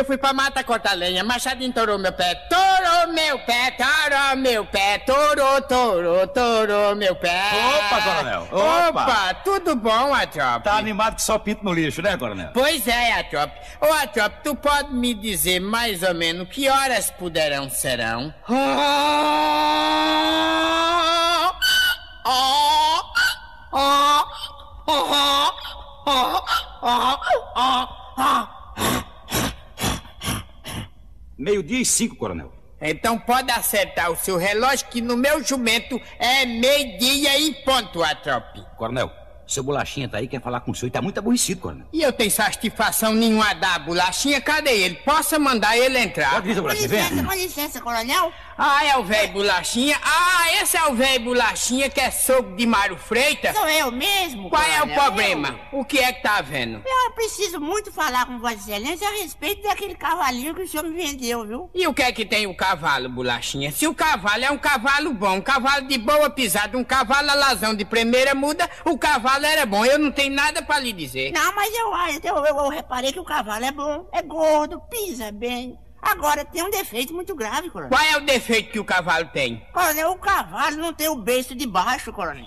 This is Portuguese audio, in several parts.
Eu fui pra mata cortar lenha, machadinho torou meu pé. Torou meu pé, torou meu pé. Torou meu pé. Opa, coronel. Opa, tudo bom, Atrop? Tá animado que só pinto no lixo, né, coronel? Pois é, Atrop. Ô, Atrop, tu pode me dizer mais ou menos que horas poderão serão? Meio-dia e 5, coronel. Então pode acertar o seu relógio que no meu jumento é meio-dia e ponto, Atrop. Coronel, seu bolachinha tá aí, quer falar com o senhor e tá muito aborrecido, coronel. E eu tenho satisfação nenhuma a dar, bolachinha, cadê ele? Possa mandar ele entrar. Pode vir, seu bolachinha, vem. Com licença, coronel. Ah, é o velho bolachinha? Ah, esse é o velho bolachinha que é sogro de Mário Freitas? Sou eu mesmo, Qual é o coronel, problema? O que é que tá vendo? Eu preciso muito falar com Vossa Excelência a respeito daquele cavalinho que o senhor me vendeu, viu? E o que é que tem o cavalo, bolachinha? Se o cavalo é um cavalo bom, um cavalo de boa pisada, um cavalo alazão de primeira muda, o cavalo era bom. Eu não tenho nada pra lhe dizer. Não, mas eu reparei que o cavalo é bom, é gordo, pisa bem. Agora tem um defeito muito grave, coronel. Qual é o defeito que o cavalo tem? Coronel, o cavalo não tem o beiço de baixo, coronel.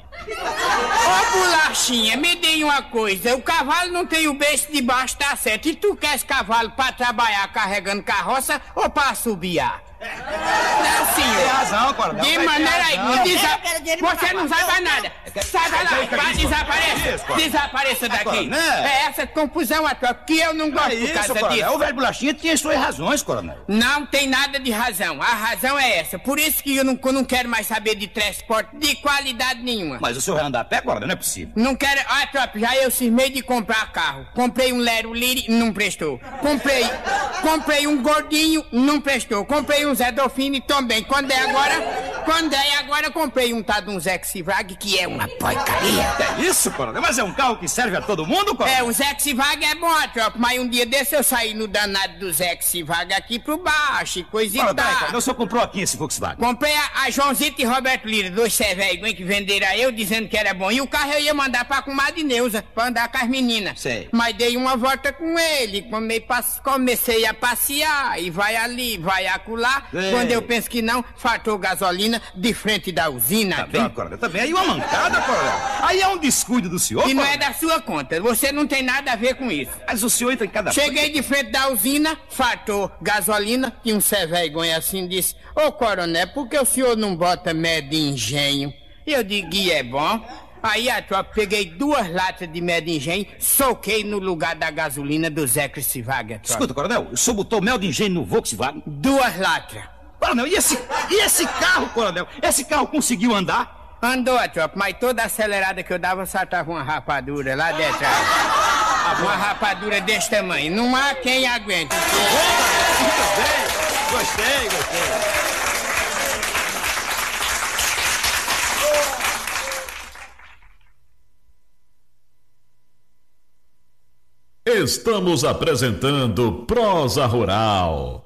Ô, bolachinha, me dê uma coisa. O cavalo não tem o beiço de baixo, tá certo. E tu queres cavalo pra trabalhar carregando carroça ou pra assobiar? Não, senhor. Tem razão, coronel. De maneira alguma. Você não sai mais nada. Sai vai lá, vai, desapareça. Desapareça daqui. É essa confusão, Atrop, que eu não gosto por causa disso. O velho bolachinha tinha suas razões, coronel. Não tem nada de razão. A razão é essa. Por isso que eu não quero mais saber de transporte de qualidade nenhuma. Mas o senhor vai andar a pé, coronel? Não é possível. Não quero... Ah, Trop, já eu cismei de comprar carro. Comprei um Lero Liri, não prestou. Comprei um gordinho, não prestou. Comprei um Zé Dolfini também. Quando é agora, comprei um tal de um Zex-Vag, que é uma porcaria. É isso, coronel? Mas é um carro que serve a todo mundo, coronel? É, o Zex-Vag é bom, Trop, mas um dia desse eu saí no danado do Zex-Vag aqui pro baixo e coisa e tal. O senhor comprou aqui esse Volkswagen? Comprei a Joãozito e Roberto Lira, dois cévelhos que venderam a eu, dizendo que era bom. E o carro eu ia mandar pra comadre Neuza, pra andar com as meninas. Sei. Mas dei uma volta com ele, comecei a passear, e vai ali, vai acolá. Sei. Quando eu penso que não, faltou gasolina de frente da usina. Tá bem, coronel, também. Aí uma mancada, coronel. Aí é um descuido do senhor, E não coronel. é da sua conta, você não tem nada a ver com isso. Mas o senhor entra em cada... Cheguei de frente da usina, faltou gasolina, e um cévergonha assim disse: ô coronel, por que o senhor não bota médio de engenho? E eu digo: e é bom. Aí a tropa, peguei 2 latas de médio de engenho, soquei no lugar da gasolina do Zé Criscivaga. Escuta, coronel, o senhor botou mel de engenho no Volkswagen? 2 latas. Coronel, e esse carro, coronel? Esse carro conseguiu andar? Andou, tropa, mas toda acelerada que eu dava, saltava uma rapadura lá dentro. Uma rapadura desse tamanho. Não há quem aguente. Muito bem. Gostei. Estamos apresentando Prosa Rural.